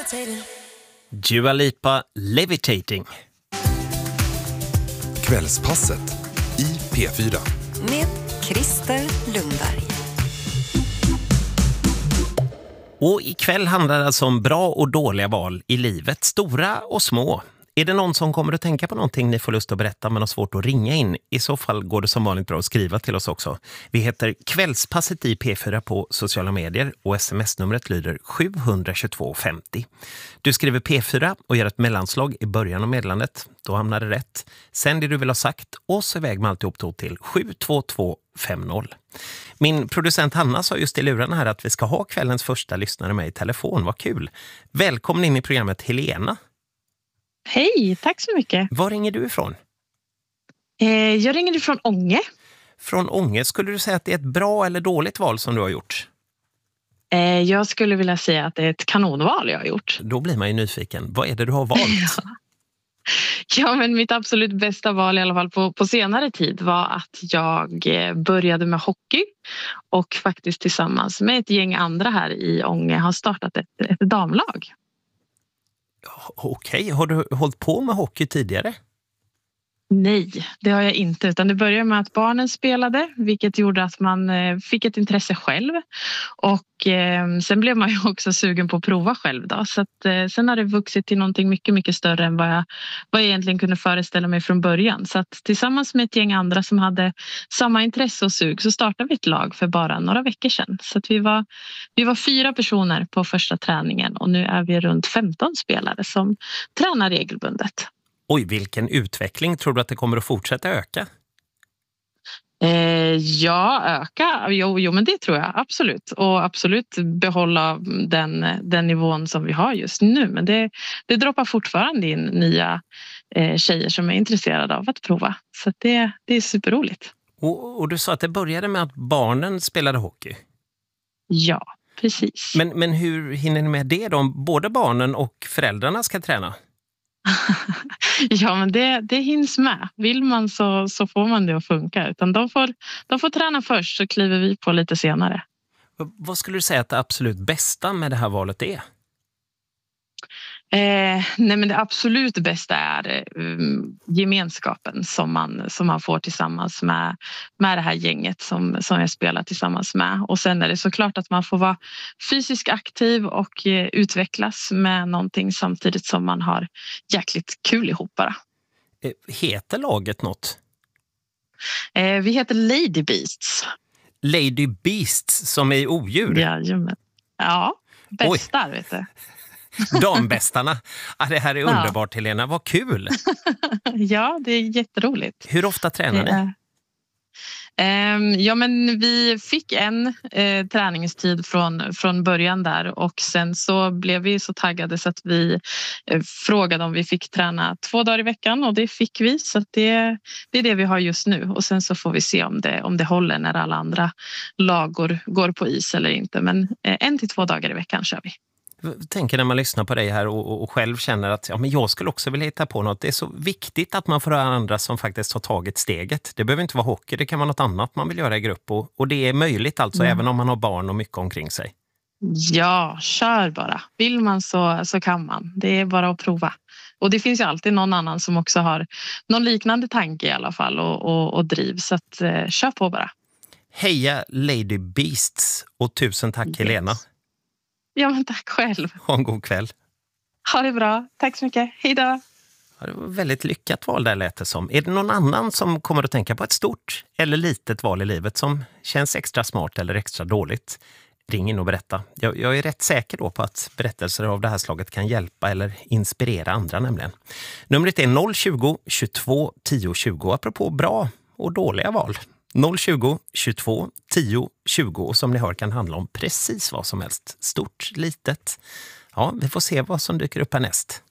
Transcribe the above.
Dua Lipa, Levitating. Kvällspasset i P4. Med Christer Lundberg. Och ikväll handlar det alltså om bra och dåliga val i livet, stora och små. Är det någon som kommer att tänka på någonting ni får lust att berätta men har svårt att ringa in? I så fall går det som vanligt bra att skriva till oss också. Vi heter Kvällspasset i P4 på sociala medier och sms-numret lyder 72250. Du skriver P4 och gör ett mellanslag i början av meddelandet. Då hamnar det rätt. Sen det du vill ha sagt och så väg med alltihop då till 72250. Min producent Hanna sa just i luren här att vi ska ha kvällens första lyssnare med i telefon. Vad kul! Välkommen in i programmet Helena. Hej, tack så mycket. Var ringer du ifrån? Jag ringer ifrån Ånge. Från Ånge, skulle du säga att det är ett bra eller dåligt val som du har gjort? Jag skulle vilja säga att det är ett kanonval jag har gjort. Då blir man ju nyfiken. Vad är det du har valt? Ja, men mitt absolut bästa val i alla fall på senare tid var att jag började med hockey och faktiskt tillsammans med ett gäng andra här i Ånge har startat ett damlag. Okej, har du hållit på med hockey tidigare? Nej, det har jag inte, utan det började med att barnen spelade, vilket gjorde att man fick ett intresse själv och sen blev man ju också sugen på att prova själv då. Så att, sen har det vuxit till någonting mycket, mycket större än vad jag egentligen kunde föreställa mig från början. Så att tillsammans med ett gäng andra som hade samma intresse och sug så startade vi ett lag för bara några veckor sedan. Så att vi var 4 personer på första träningen och nu är vi runt 15 spelare som tränar regelbundet. Oj, vilken utveckling. Tror du att det kommer att fortsätta öka? Ja, öka. Jo, men det tror jag absolut. Och absolut behålla den nivån som vi har just nu. Men det droppar fortfarande in nya tjejer som är intresserade av att prova. Så det är superroligt. Och du sa att det började med att barnen spelade hockey. Ja, precis. Men hur hinner ni med det då? Om både barnen och föräldrarna ska träna? Ja, men det hinns med. Vill man så får man det att funka. Utan de får träna först så kliver vi på lite senare. Vad skulle du säga att det absolut bästa med det här valet är? Nej, men det absolut bästa är gemenskapen som man får tillsammans med det här gänget som jag spelar tillsammans med. Och sen är det såklart att man får vara fysiskt aktiv och utvecklas med någonting samtidigt som man har jäkligt kul ihop bara. Heter laget något? Vi heter Lady Beasts. Lady Beasts som är odjur? Jajamän. Ja, bästar vet du. Dambästarna. Det här är underbart, Helena. Vad kul! Ja, det är jätteroligt. Hur ofta tränar ni? Ja, men vi fick en träningstid från början där och sen så blev vi så taggade så att vi frågade om vi fick träna 2 dagar i veckan och det fick vi, så att det är det vi har just nu och sen så får vi se om det håller när alla andra lag går på is eller inte, men 1 till 2 dagar i veckan kör vi. Jag tänker när man lyssnar på dig här och själv känner att men jag skulle också vilja hitta på något. Det är så viktigt att man får höra andra som faktiskt har tagit steget. Det behöver inte vara hockey, det kan vara något annat man vill göra i grupp. Och det är möjligt alltså även om man har barn och mycket omkring sig. Ja, kör bara. Vill man så kan man. Det är bara att prova. Och det finns ju alltid någon annan som också har någon liknande tanke i alla fall och driv. Så att kör på bara. Heja Lady Beasts och tusen tack Helena. Ja, men tack själv. Ha en god kväll. Ha det bra. Tack så mycket. Hej då. Ja, det var väldigt lyckat val där lät det som. Är det någon annan som kommer att tänka på ett stort eller litet val i livet som känns extra smart eller extra dåligt? Ring in och berätta. Jag är rätt säker då på att berättelser av det här slaget kan hjälpa eller inspirera andra nämligen. Numret är 020 22 10 20. Apropå bra och dåliga val. 020 22 10 20 och som ni hör kan handla om precis vad som helst. Stort, litet. Ja, vi får se vad som dyker upp härnäst.